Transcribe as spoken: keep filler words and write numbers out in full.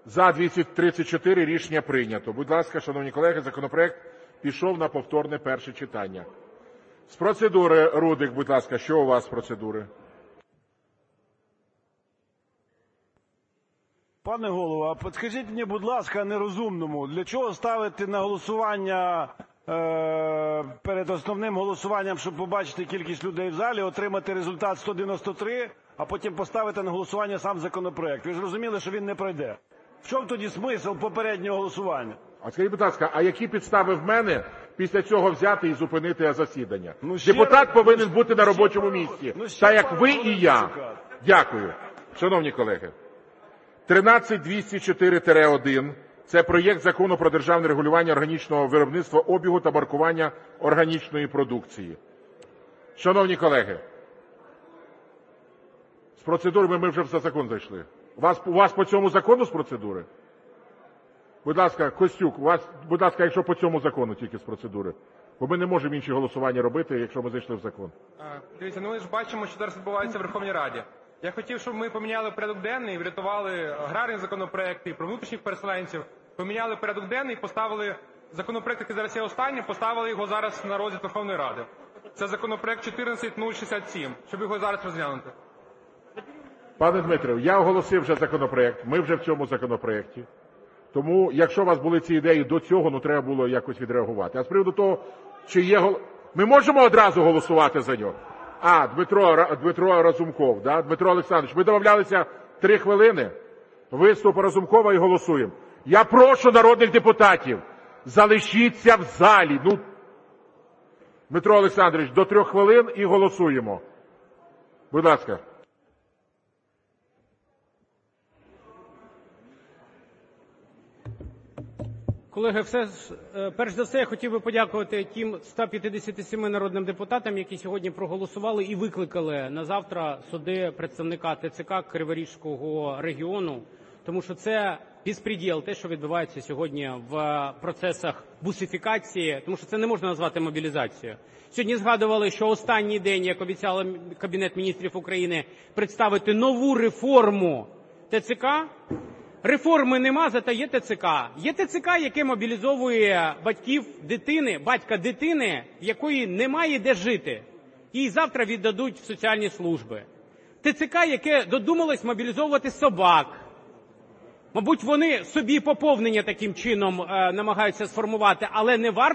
За – двісті тридцять чотири. Рішення прийнято. Будь ласка, шановні колеги, законопроект пішов на повторне перше читання. З процедури Рудик, будь ласка, що у вас з процедури? Пане Голово, а підскажіть мені, будь ласка, нерозумному, для чого ставити на голосування е, перед основним голосуванням, щоб побачити кількість людей в залі, отримати результат сто дев'яносто три, а потім поставити на голосування сам законопроект? Ви ж розуміли, що він не пройде. В чому тоді смисл попереднього голосування? А скажіть, будь ласка, а які підстави в мене після цього взяти і зупинити засідання? Ну, ще Депутат раз- повинен ну, бути на ще робочому пару- місці, ну, ще так як пару ви хвилин і я. почекати. Дякую. Шановні колеги, тринадцять двісті чотири один – це проєкт Закону про державне регулювання органічного виробництва, обігу та маркування органічної продукції. Шановні колеги, з процедури ми, ми вже в закон зайшли. У вас, у вас по цьому закону з процедури? Будь ласка, Костюк, у вас, будь ласка, якщо по цьому закону тільки з процедури. Бо ми не можемо інші голосування робити, якщо ми зайшли в закон. А, Дивіться, ну ми ж бачимо, що зараз відбувається в Верховній Раді. Я хотів, щоб ми поміняли порядок денний і врятували аграрні законопроекти, і про внутрішніх переселенців. Поміняли порядок денний і поставили законопроект, який зараз є останнім, поставили його зараз на розгляд Верховної Ради. Це законопроект чотирнадцять нуль шістдесят сім, щоб його зараз розглянути. Пане Дмитре, я оголосив вже законопроект, ми вже в цьому законопроекті. Тому, якщо у вас були ці ідеї до цього, ну треба було якось відреагувати. А з приводу того, чи є гол... Ми можемо одразу голосувати за нього? А, Дмитро, Дмитро Разумков, да? Дмитро Олександрович, ми домовлялися три хвилини, виступ Разумкова і голосуємо. Я прошу народних депутатів, залишіться в залі. Ну, Дмитро Олександрович, до трьох хвилин і голосуємо. Будь ласка. Колеги, все, перш за все, я хотів би подякувати тим ста п'ятдесяти семи народним депутатам, які сьогодні проголосували і викликали на завтра суди представника ТЦК Криворізького регіону, тому що це безпреділ, те, що відбувається сьогодні в процесах бусифікації, тому що це не можна назвати мобілізацією. Сьогодні згадували, що останній день, як обіцяли Кабінет міністрів України, представити нову реформу ТЦК. Реформи нема, зате є ТЦК. Є ТЦК, яке мобілізовує батьків дитини, батька дитини, якої немає де жити. Їй завтра віддадуть в соціальні служби. ТЦК, яке додумалось мобілізовувати собак. Мабуть, вони собі поповнення таким чином е, намагаються сформувати, але не варто